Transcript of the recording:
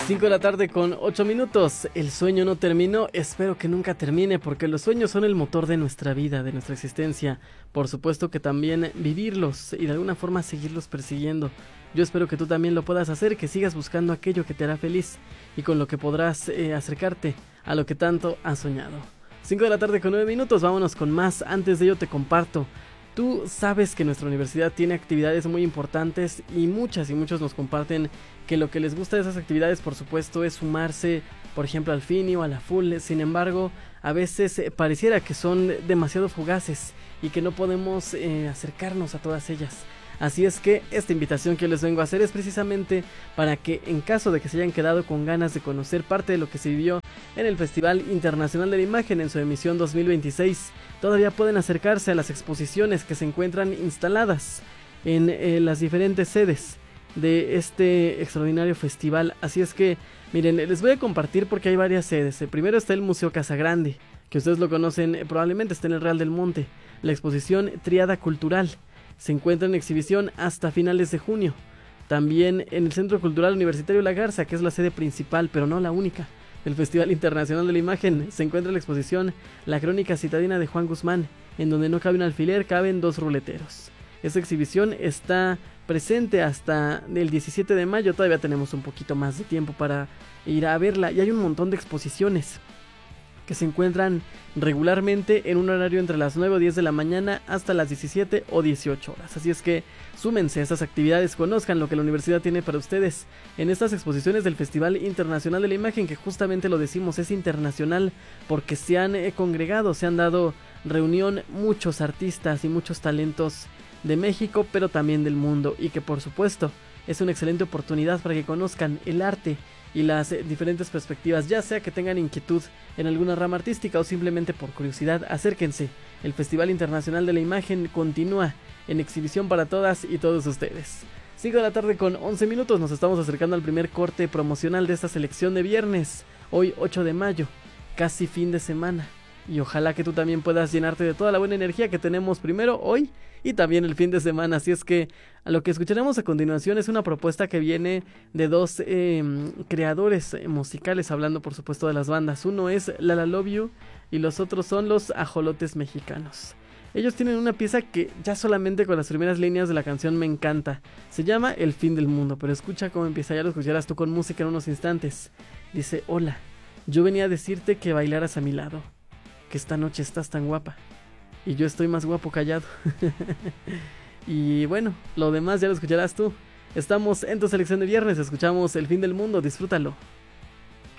5 de la tarde con 8 minutos. El sueño no terminó, espero que nunca termine, porque los sueños son el motor de nuestra vida, de nuestra existencia. Por supuesto que también vivirlos y de alguna forma seguirlos persiguiendo. Yo espero que tú también lo puedas hacer, que sigas buscando aquello que te hará feliz y con lo que podrás acercarte a lo que tanto has soñado. 5 de la tarde con 9 minutos, vámonos con más. Antes de ello te comparto. Tú sabes que nuestra universidad tiene actividades muy importantes y muchos nos comparten que lo que les gusta de esas actividades, por supuesto, es sumarse, por ejemplo, al FINI o a la FUL. Sin embargo, a veces pareciera que son demasiado fugaces y que no podemos acercarnos a todas ellas. Así es que esta invitación que les vengo a hacer es precisamente para que, en caso de que se hayan quedado con ganas de conocer parte de lo que se vivió en el Festival Internacional de la Imagen en su emisión 2026, todavía pueden acercarse a las exposiciones que se encuentran instaladas en las diferentes sedes de este extraordinario festival. Así es que, miren, les voy a compartir porque hay varias sedes. Primero está el Museo Casagrande, que ustedes lo conocen, probablemente está en el Real del Monte. La exposición Tríada Cultural se encuentra en exhibición hasta finales de junio. También en el Centro Cultural Universitario La Garza, que es la sede principal, pero no la única, del Festival Internacional de la Imagen, se encuentra la exposición La Crónica Citadina de Juan Guzmán, en donde no cabe un alfiler, caben 2 ruleteros. Esta exhibición está presente hasta el 17 de mayo, todavía tenemos un poquito más de tiempo para ir a verla, y hay un montón de exposiciones que se encuentran regularmente en un horario entre las 9 o 10 de la mañana hasta las 17 o 18 horas. Así es que súmense a estas actividades, conozcan lo que la universidad tiene para ustedes en estas exposiciones del Festival Internacional de la Imagen, que justamente lo decimos, es internacional porque se han congregado, se han dado reunión muchos artistas y muchos talentos de México, pero también del mundo, y que por supuesto es una excelente oportunidad para que conozcan el arte y las diferentes perspectivas, ya sea que tengan inquietud en alguna rama artística o simplemente por curiosidad. Acérquense, el Festival Internacional de la Imagen continúa en exhibición para todas y todos ustedes. 5 de la tarde con 11 minutos, nos estamos acercando al primer corte promocional de esta selección de viernes, hoy 8 de mayo, casi fin de semana. Y ojalá que tú también puedas llenarte de toda la buena energía que tenemos primero hoy y también el fin de semana. Así es que a lo que escucharemos a continuación es una propuesta que viene de 2 creadores musicales, hablando por supuesto de las bandas. Uno es La Love You y los otros son los Ajolotes Mexicanos. Ellos tienen una pieza que ya solamente con las primeras líneas de la canción me encanta. Se llama El Fin del Mundo, pero escucha cómo empieza, ya lo escucharás tú con música en unos instantes. Dice: hola, yo venía a decirte que bailaras a mi lado, que esta noche estás tan guapa y yo estoy más guapo callado. Y bueno, lo demás ya lo escucharás tú. Estamos en tu selección de viernes, escuchamos El Fin del Mundo, disfrútalo.